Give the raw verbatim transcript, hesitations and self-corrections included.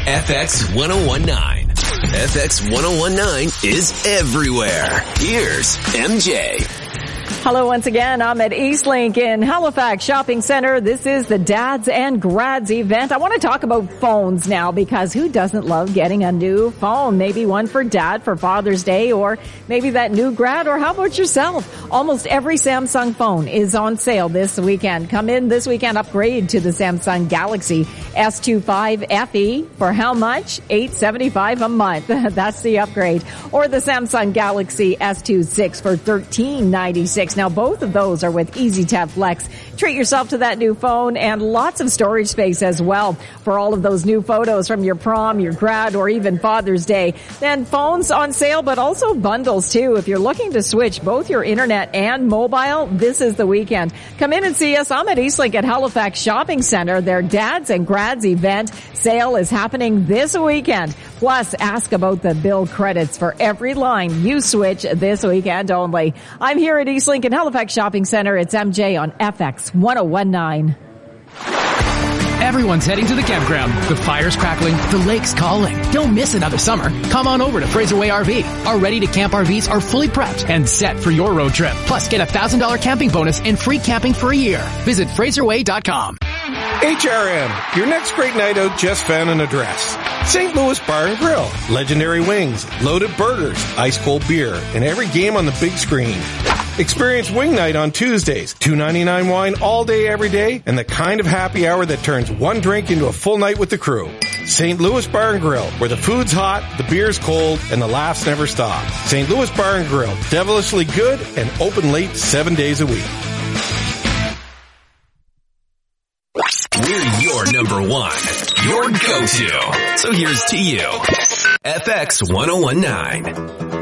F X ten nineteen. F X ten nineteen is everywhere. Here's M J. Hello once again. I'm at Eastlink in Halifax Shopping Center. This is the Dads and Grads event. I want to talk about phones now because who doesn't love getting a new phone? Maybe one for Dad for Father's Day, or maybe that new grad, or how about yourself? Almost every Samsung phone is on sale this weekend. Come in this weekend, upgrade to the Samsung Galaxy S twenty-five F E for how much? eight hundred seventy-five dollars a month. That's the upgrade. Or the Samsung Galaxy S twenty-six for thirteen ninety-six. Now, both of those are with EasyTap Flex. Treat yourself to that new phone and lots of storage space as well for all of those new photos from your prom, your grad, or even Father's Day. Then phones on sale, but also bundles too. If you're looking to switch both your internet and mobile, this is the weekend. Come in and see us. I'm at Eastlink at Halifax Shopping Center. Their Dads and Grads event sale is happening this weekend. Plus, ask about the bill credits for every line you switch this weekend only. I'm here at Eastlink in Halifax Shopping Center. It's M J on F X ten nineteen. Everyone's heading to the campground. The fire's crackling, the lake's calling. Don't miss another summer. Come on over to Fraser Way R V. Our ready-to-camp R Vs are fully prepped and set for your road trip. Plus, get a one thousand dollars camping bonus and free camping for a year. Visit fraser way dot com. H R M, your next great night out just found an address. Saint Louis Bar and Grill. Legendary wings, loaded burgers, ice-cold beer, and every game on the big screen. Experience Wing Night on Tuesdays. two ninety-nine wine all day, every day, and the kind of happy hour that turns one drink into a full night with the crew. Saint Louis Bar and Grill, where the food's hot, the beer's cold, and the laughs never stop. Saint Louis Bar and Grill, devilishly good and open late seven days a week. We're your number one, your go-to. So here's to you. F X ten nineteen.